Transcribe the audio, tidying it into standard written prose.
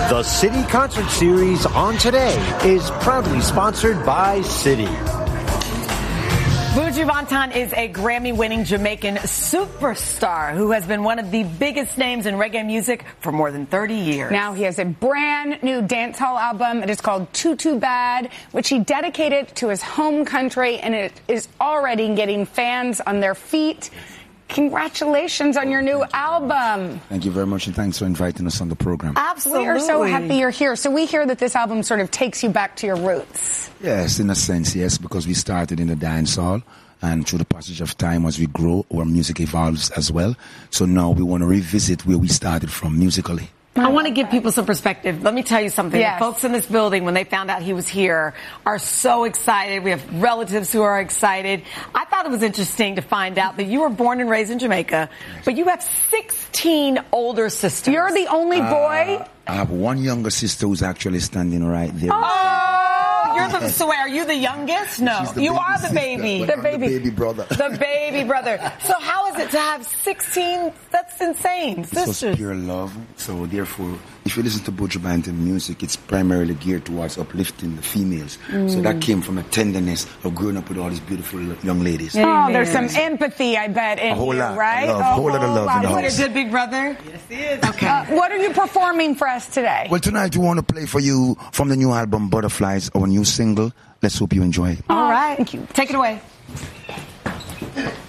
The City Concert Series on Today is proudly sponsored by City. Buju Banton is a Grammy-winning Jamaican superstar who has been one of the biggest names in reggae music for more than 30 years. Now he has a brand new dancehall album. It is called Too Too Bad, which he dedicated to his home country, and it is already getting fans on their feet. Congratulations on your new album. Thank you very much, and thanks for inviting us on the program. Absolutely. We are so happy you're here. So we hear that this album sort of takes you back to your roots. Yes, in a sense, yes, because we started in the dance hall, and through the passage of time, as we grow, our music evolves as well. So now we want to revisit where we started from musically. I want to give people some perspective. Let me tell you something. Yes. The folks in this building, when they found out he was here, are so excited. We have relatives who are excited. I thought it was interesting to find out that you were born and raised in Jamaica, but you have 16 older sisters. You're the only boy? I have one younger sister who's actually standing right there. So wait, are you the youngest? No, you are the baby. The baby brother. The baby brother. So how is it to have 16? That's insane. This was pure love. So therefore, if you listen to Buju Banton music, it's primarily geared towards uplifting the females. So that came from a tenderness of growing up with all these beautiful young ladies. Oh, there's some empathy, I bet, in A whole you, lot. right? A whole lot of love in the Is house. he a good big brother? Yes, he is. Okay. What are you performing for us today? Well, tonight we want to play for you from the new album Butterflies, our new single. Let's hope you enjoy it. All right. Thank you. Take it away.